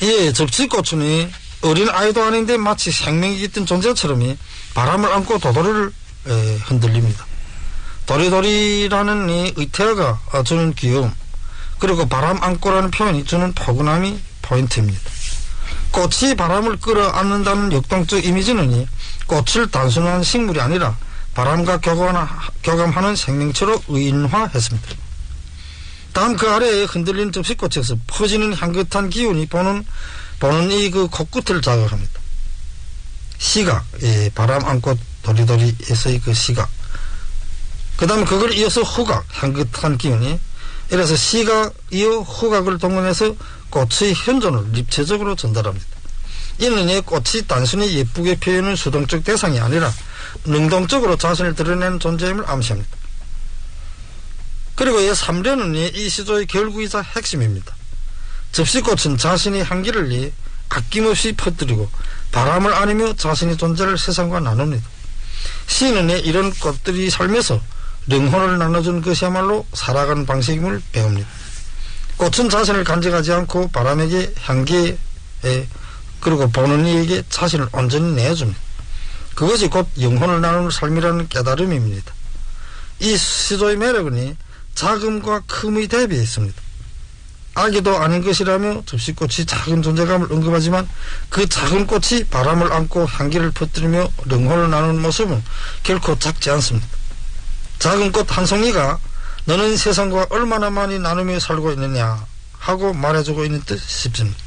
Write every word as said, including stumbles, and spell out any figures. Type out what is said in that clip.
예, 접시꽃은 어린 아이도 아닌데 마치 생명이 있던 존재처럼 바람을 안고 도도리를 에, 흔들립니다. 도리도리라는 이 의태어가 주는 귀여움, 그리고 바람 안고라는 표현이 주는 포근함이 포인트입니다. 꽃이 바람을 끌어안는다는 역동적 이미지는 꽃을 단순한 식물이 아니라 바람과 교감하는 생명체로 의인화했습니다. 다음 그 아래에 흔들리는 접시꽃에서 퍼지는 향긋한 기운이 보는 보는 이 그 코끝을 자극합니다. 시각, 예, 바람 안고 도리도리에서의 그 시각. 그 다음에 그걸 이어서 후각, 향긋한 기운이. 이래서 시각 이어 후각을 동원해서 꽃의 현존을 입체적으로 전달합니다. 이는 이 꽃이 단순히 예쁘게 표현하는 수동적 대상이 아니라 능동적으로 자신을 드러내는 존재임을 암시합니다. 그리고 이 삼련은 이 시조의 결국이자 핵심입니다. 접시꽃은 자신의 향기를 아낌없이 퍼뜨리고 바람을 안으며 자신의 존재를 세상과 나눕니다. 시인은 이런 꽃들이 살면서 영혼을 나눠준 것이야말로 살아가는 방식임을 배웁니다. 꽃은 자신을 간직하지 않고 바람에게 향기에 그리고 보는 이에게 자신을 온전히 내줍니다. 그것이 곧 영혼을 나누는 삶이라는 깨달음입니다. 이 시조의 매력은 작음과 큼의 대비에 있습니다. 아기도 아닌 것이라며 접시꽃이 작은 존재감을 언급하지만 그 작은 꽃이 바람을 안고 향기를 퍼뜨리며 영혼을 나누는 모습은 결코 작지 않습니다. 작은 꽃 한 송이가 너는 세상과 얼마나 많이 나누며 살고 있느냐 하고 말해주고 있는 듯 싶습니다.